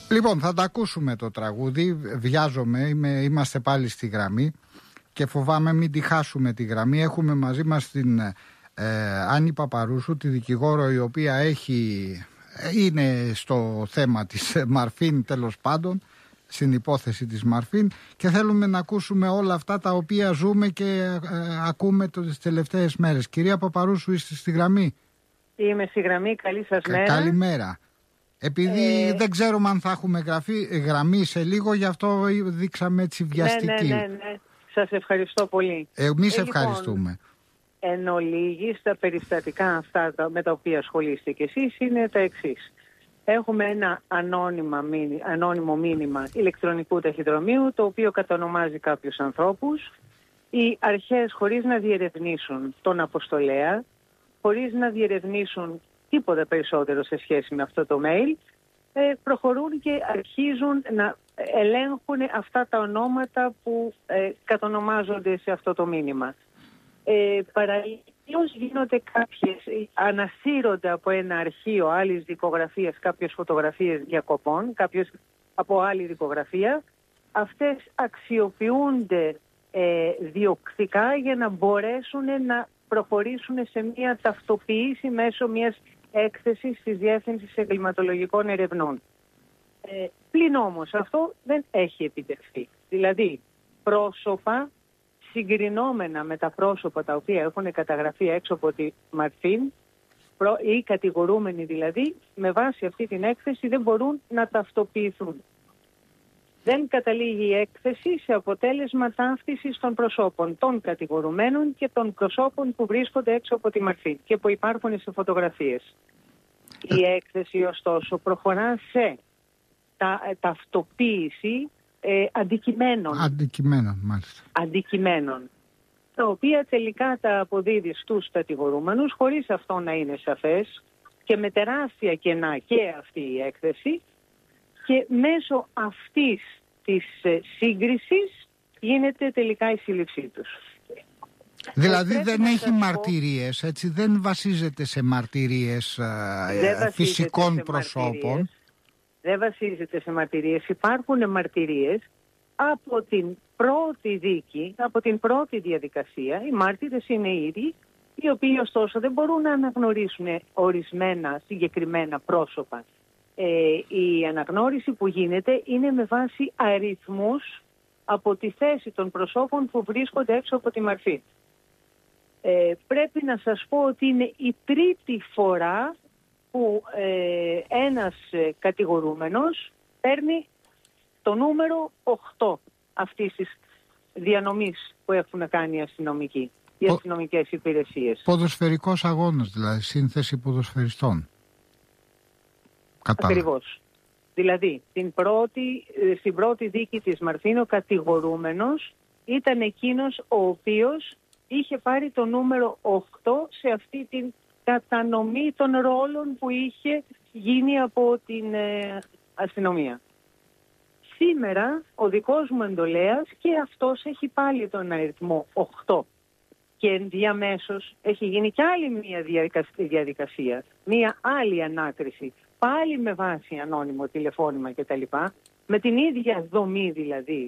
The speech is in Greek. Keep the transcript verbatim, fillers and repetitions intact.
Λοιπόν, θα τα ακούσουμε το τραγούδι. Βιάζομαι, είμαι, είμαστε πάλι στη γραμμή και φοβάμαι μην τη χάσουμε τη γραμμή. Έχουμε μαζί μας την ε, Άννη Παπαρούσου, τη δικηγόρο η οποία έχει, είναι στο θέμα της Μαρφίν, τέλος πάντων, στην υπόθεση της Μαρφίν, και θέλουμε να ακούσουμε όλα αυτά τα οποία ζούμε και ε, ακούμε τις τελευταίες μέρες. Κυρία Παπαρούσου, είστε στη γραμμή? Είμαι στη γραμμή, καλή σας μέρα. Καλημέρα. Επειδή ε... δεν ξέρουμε αν θα έχουμε γραφή, γραμμή σε λίγο, γι' αυτό δείξαμε έτσι βιαστική. Ναι, ναι, ναι, ναι. Σας ευχαριστώ πολύ. Εμείς ε, ευχαριστούμε. Λοιπόν, εν ολίγης, τα περιστατικά αυτά τα, με τα οποία ασχολείστε και εσείς είναι τα εξής. Έχουμε ένα ανώνυμα, ανώνυμο μήνυμα ηλεκτρονικού ταχυδρομείου, το οποίο κατονομάζει κάποιους ανθρώπους. Οι αρχές, χωρίς να διερευνήσουν τον αποστολέα, χωρίς να διερευνήσουν τίποτα περισσότερο σε σχέση με αυτό το mail, προχωρούν και αρχίζουν να ελέγχουν αυτά τα ονόματα που ε, κατονομάζονται σε αυτό το μήνυμα. Ε, Παραλλήλως γίνονται κάποιες, ανασύρονται από ένα αρχείο άλλης δικογραφίας κάποιες φωτογραφίες διακοπών, κάποιες από άλλη δικογραφία. Αυτές αξιοποιούνται ε, διοκτικά για να μπορέσουν να προχωρήσουν σε μια ταυτοποίηση μέσω μιας έκθεσης της Διεύθυνσης Εγκληματολογικών Ερευνών. Ε, πλην όμως αυτό δεν έχει επιτευχθεί. Δηλαδή πρόσωπα συγκρινόμενα με τα πρόσωπα τα οποία έχουν καταγραφεί έξω από τη Μαρφίν, οι κατηγορούμενοι δηλαδή, με βάση αυτή την έκθεση δεν μπορούν να ταυτοποιηθούν. Δεν καταλήγει η έκθεση σε αποτέλεσμα ταύτισης των προσώπων των κατηγορουμένων και των προσώπων που βρίσκονται έξω από τη Μαρφίν και που υπάρχουν σε φωτογραφίες. Η έκθεση ωστόσο προχωρά σε τα, ταυτοποίηση ε, αντικειμένων. Αντικειμένων, μάλιστα. Αντικειμένων, τα οποία τελικά τα αποδίδει στους κατηγορούμενους, χωρίς αυτό να είναι σαφές και με τεράστια κενά και αυτή η έκθεση, και μέσω αυτής της ε, σύγκρισης γίνεται τελικά η σύλληψή τους. Δηλαδή δεν έχει μαρτυρίες, έτσι, δεν βασίζεται σε μαρτυρίες ε, φυσικών σε προσώπων. Μαρτυρίες. Δεν βασίζεται σε μαρτυρίες. Υπάρχουν μαρτυρίες από την πρώτη δίκη, από την πρώτη διαδικασία. Οι μάρτυρες είναι οι ίδιοι, οι οποίοι ωστόσο δεν μπορούν να αναγνωρίσουν ορισμένα συγκεκριμένα πρόσωπα. Ε, η αναγνώριση που γίνεται είναι με βάση αριθμούς από τη θέση των προσώπων που βρίσκονται έξω από τη Μαρφίν. Ε, πρέπει να σας πω ότι είναι η τρίτη φορά που ε, ένας ε, κατηγορούμενος παίρνει το νούμερο οκτώ αυτής της διανομής που έχουν κάνει οι αστυνομικοί, οι αστυνομικές υπηρεσίες. Ποδοσφαιρικός αγώνας, δηλαδή σύνθεση ποδοσφαιριστών. Ακριβώς. Δηλαδή, την πρώτη, στην πρώτη δίκη της Μαρφίν, ο κατηγορούμενος ήταν εκείνος ο οποίος είχε πάρει το νούμερο οκτώ σε αυτή την κατανομή των ρόλων που είχε γίνει από την ε, αστυνομία. Σήμερα ο δικός μου εντολέας και αυτός έχει πάλι τον αριθμό οκτώ και ενδιαμέσως έχει γίνει και άλλη μια διαδικασία, μια άλλη ανάκριση, πάλι με βάση ανώνυμο τηλεφώνημα κτλ. Με την ίδια δομή δηλαδή